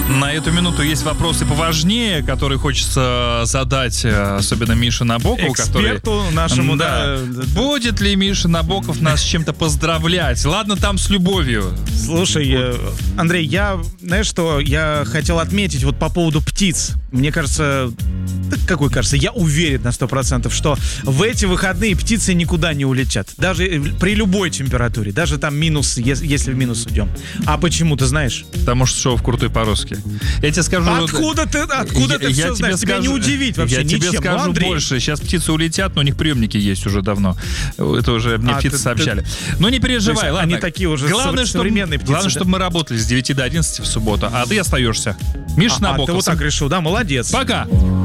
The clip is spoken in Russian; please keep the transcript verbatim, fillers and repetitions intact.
На эту минуту есть вопросы поважнее, которые хочется задать, особенно Мише Набокову. Эксперту который, нашему, да. да. Будет ли Миша Набоков нас с чем-то поздравлять? Ладно, там с любовью. Слушай, Андрей, я, знаешь что, я хотел отметить вот по поводу птиц. Мне кажется, какой кажется, я уверен на сто процентов, что в эти выходные птицы никуда не улетят. Даже при любой температуре, даже там минус, если в минус уйдем. А почему, ты знаешь? Потому что шоу в крутой по-русски. Я тебе скажу... Откуда ты, откуда я, ты все я знаешь? скажу, Тебя не удивить вообще я ничем. Я тебе скажу Андрей. больше. Сейчас птицы улетят, но у них приемники есть уже давно. Это уже мне а, птицы ты, сообщали. Ты... Ну не переживай, есть, ладно. Они такие уже главное, современные чтобы, птицы. Главное, да? чтобы мы работали с девяти до одиннадцати в субботу, а ты остаешься. Миша а, Набоков. А ты вот так решил, да? Молодец. Пока.